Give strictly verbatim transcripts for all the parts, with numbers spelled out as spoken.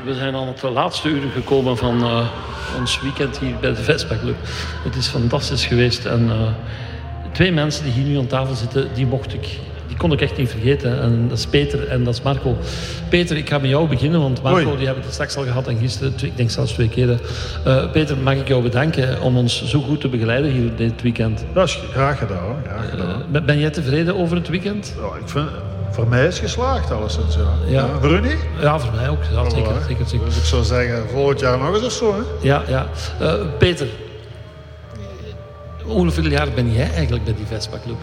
we zijn aan het laatste uur gekomen van uh, ons weekend hier bij de Vespa Club. Het is fantastisch geweest en uh, twee mensen die hier nu aan tafel zitten, die mocht ik, die kon ik echt niet vergeten. En dat is Peter en dat is Marco. Peter, ik ga met jou beginnen, want Marco Oei. die heb ik het straks al gehad en gisteren, ik denk zelfs twee keer. Uh, Peter, mag ik jou bedanken om ons zo goed te begeleiden hier dit weekend? Dat is graag gedaan. Graag gedaan. Uh, ben jij tevreden over het weekend? Ja, ik vind... Voor mij is het geslaagd alleszins, ja. Ja. Ja, voor u niet? Ja, voor mij ook. Ja, oh, zeker, zeker, zeker. Dus ik zou zeggen, volgend jaar nog eens of zo, hè? Ja, ja. Uh, Peter, hoeveel jaar ben jij eigenlijk bij die Vespa Club?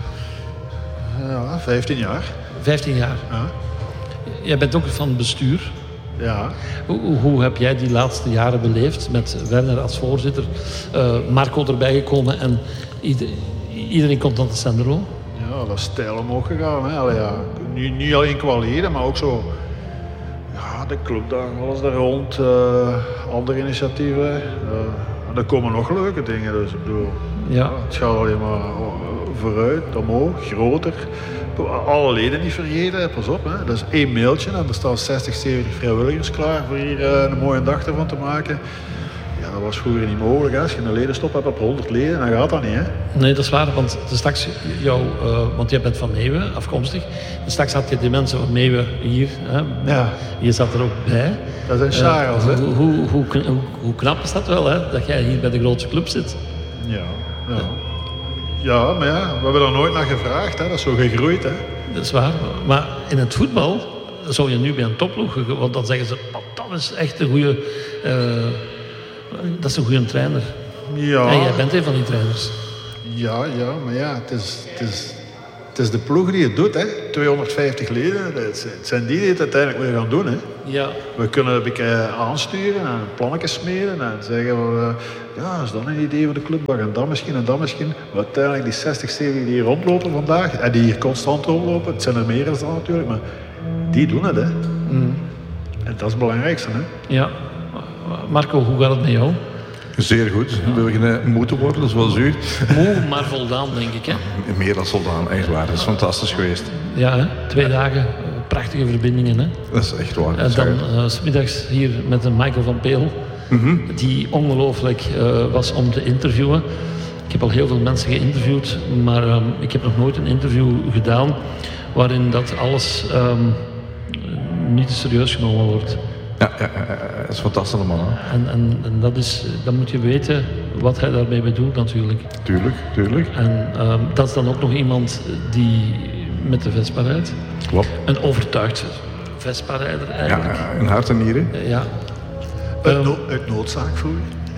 Ja, vijftien jaar. vijftien jaar? Ja. Jij bent ook van het bestuur. Ja. Hoe, hoe heb jij die laatste jaren beleefd met Werner als voorzitter, uh, Marco erbij gekomen en ieder, iedereen komt aan de Senderlo? Ja, dat is steil omhoog gegaan. Hè. Allee, ja. niet, niet alleen qua leden, maar ook zo... Ja, de clubdagen, alles daar rond. Uh, andere initiatieven. Uh, en er komen nog leuke dingen. Dus ik bedoel... Ja. Ja, het gaat alleen maar vooruit, omhoog, groter. Alle leden niet vergeten, pas op. Hè. Dat is één mailtje en er staan zestig, zeventig vrijwilligers klaar voor hier uh, een mooie dag ervan te maken. Ja, dat was vroeger niet mogelijk. Hè. Als je een ledenstop hebt op honderd leden, dan gaat dat niet. Hè. Nee, dat is waar, want straks jou, uh, want jij bent van Meeuwen afkomstig. En straks had je die mensen van Meeuwen hier. Hè. Ja. Je zat er ook bij. Dat zijn Charles. Uh, hoe, hoe, hoe, hoe, hoe knap is dat wel, hè, dat jij hier bij de grootste club zit? Ja, ja. Ja, maar ja, we hebben er nooit naar gevraagd. Hè. Dat is zo gegroeid. Hè. Dat is waar. Maar in het voetbal zou je nu bij een topploeg... Want dan zeggen ze, dat is echt een goede... Uh, dat is een goede trainer. Ja. En jij bent een van die trainers. Ja, ja, maar ja, het is, het is, het is de ploeg die het doet. Hè. tweehonderdvijftig leden, het zijn die die het uiteindelijk moeten gaan doen. Hè. Ja. We kunnen een beetje aansturen en plannetjes smeden en zeggen we, ja, is dat een idee voor de club? En dat misschien en dat misschien. Maar uiteindelijk die zestig, zeventig die hier rondlopen vandaag, en die hier constant rondlopen, het zijn er meer dan dat natuurlijk, maar die doen het. Hè. Mm. En dat is het belangrijkste. Hè. Ja. Marco, hoe gaat het met jou? Zeer goed. We beginnen moe te worden, zoals u. Moe, maar voldaan, denk ik. Hè? Meer dan voldaan, echt waar. Dat is fantastisch geweest. Ja, hè? Twee dagen, prachtige verbindingen. Hè? Dat is echt waar. En dan uh, 's middags hier met een Michael van Peel, mm-hmm. die ongelooflijk uh, was om te interviewen. Ik heb al heel veel mensen geïnterviewd, maar um, ik heb nog nooit een interview gedaan waarin dat alles um, niet te serieus genomen wordt. Ja, ja, ja, dat is een fantastische man. Hè? En, en, en dat is, dan moet je weten wat hij daarmee bedoelt natuurlijk. Tuurlijk, tuurlijk. En um, dat is dan ook nog iemand die met de Vespa rijdt. Klopt. Een overtuigd Vespa-rijder eigenlijk. Ja, in hart en nieren. Uh, ja. Uit, no- uit noodzaak vroeger.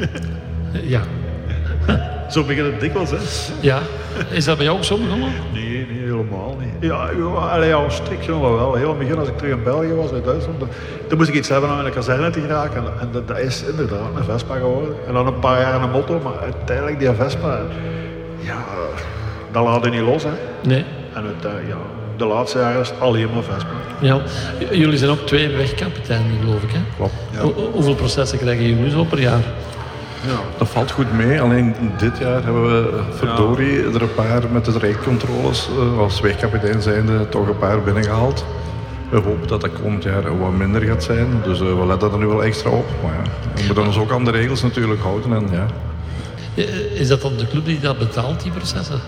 Ja. Zo begint het dikwijls, hè? Ja. Is dat bij jou ook zo begonnen? Nee, nee, helemaal niet. Ja, allee, ja, strikt nog wel. Heel in het begin, als ik terug in België was, uit Duitsland, dan, dan moest ik iets hebben om in de kazerne te geraken. En, en dat, dat is inderdaad een Vespa geworden. En dan een paar jaar een motto, maar uiteindelijk die Vespa, ja, dat laat je niet los, hè? Nee. En het, ja, de laatste jaren is het alleen maar Vespa. Ja. J- jullie zijn ook twee wegkapiteinen, geloof ik, hè? Klopt. Ja. Ho- hoeveel processen krijgen jullie nu zo per jaar? Ja. Dat valt goed mee, alleen dit jaar hebben we verdorie ja. er een paar met de rijcontroles uh, als wegkapitein zijnde toch een paar binnengehaald. We hopen dat dat komend jaar wat minder gaat zijn, dus uh, we letten er nu wel extra op. Maar ja, we moeten ons ook aan de regels natuurlijk houden. En, ja. Is dat dan de club die dat betaalt, die processen?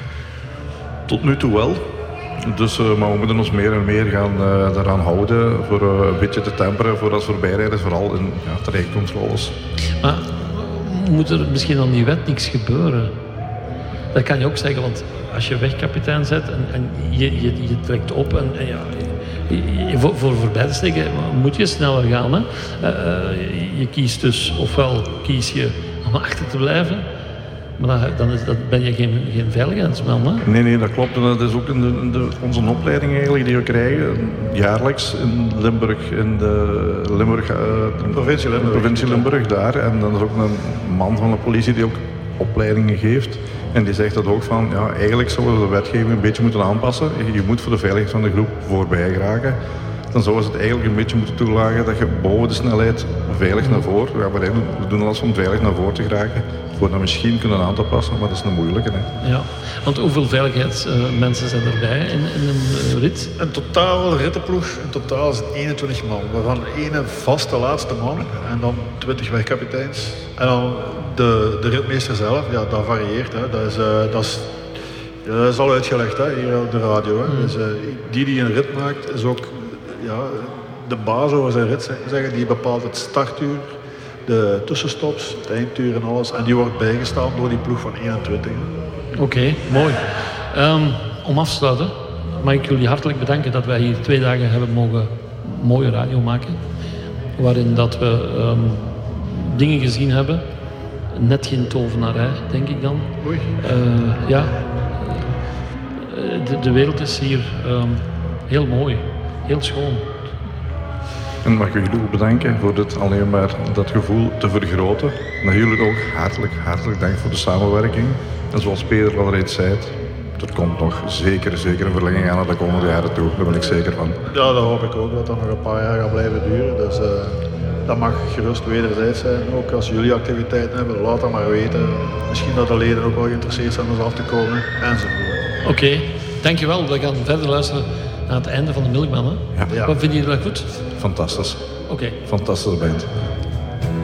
Tot nu toe wel. Dus, uh, maar we moeten ons meer en meer gaan uh, daaraan houden voor uh, een beetje te temperen voor als voorbijrijders, vooral in ja, trajectcontroles. Maar moet er misschien aan die wet niks gebeuren? Dat kan je ook zeggen, want als je wegkapitein zet en, en je, je, je trekt op en, en ja, je, je, voor, voor voorbij te steken moet je sneller gaan. Hè? Uh, je kiest dus, ofwel kies je om achter te blijven, maar dan, dan, is, dan ben je geen, geen veiligheidsman. Hè? Nee, nee, dat klopt. En dat is ook in de, in de, onze opleiding eigenlijk die we krijgen, jaarlijks in Limburg, in de Limburg, uh, de provincie Limburg. provincie Limburg daar. En dan is ook een man van de politie die ook opleidingen geeft. En die zegt dat ook van, ja, eigenlijk zouden we de wetgeving een beetje moeten aanpassen. Je moet voor de veiligheid van de groep voorbij geraken. dan zouden ze het eigenlijk een beetje moeten toelagen dat je boven de snelheid veilig naar voren, ja, we doen alles om veilig naar voren te geraken, voor dat misschien kunnen aan te passen, maar dat is een moeilijke. Hè. Ja, want hoeveel veiligheidsmensen zijn erbij in, in een rit? Een totaal rittenploeg, in totaal is het eenentwintig man, waarvan één vaste laatste man en dan twintig wegkapiteins. En dan de, de ritmeester zelf, ja, dat varieert. Hè. Dat, is, uh, dat, is, ja, dat is al uitgelegd hè, hier op de radio. Hè. Mm. Dus, uh, die die een rit maakt, is ook ja, de baas over zijn rit zeggen. Die bepaalt het startuur, de tussenstops, het einduur en alles. En die wordt bijgestaan door die ploeg van eenentwintig. Oké, okay, mooi. Um, om af te sluiten mag ik jullie hartelijk bedanken dat wij hier twee dagen hebben mogen mooie radio maken. Waarin dat we um, dingen gezien hebben. Net geen tovenarij, denk ik dan. Oei. Uh, ja. De, de wereld is hier um, heel mooi, heel schoon. En mag ik jullie ook bedanken voor dit, alleen maar dat gevoel te vergroten. Natuurlijk ook hartelijk, hartelijk dank voor de samenwerking. En zoals Peter al reeds zei, er komt nog zeker, zeker een verlenging aan naar de komende jaren toe. Daar ben ik zeker van. Ja, dat hoop ik ook, dat dat nog een paar jaar gaat blijven duren. Dus uh, dat mag gerust wederzijds zijn. Ook als jullie activiteiten hebben, laat dat maar weten. Misschien dat de leden ook wel geïnteresseerd zijn om af te komen, enzovoort. Oké, okay, dankjewel. We gaan verder luisteren naar het einde van de Milkman. Hè? Ja. Wat vinden jullie dat goed? Fantastisch. Oké. Okay. Fantastische band.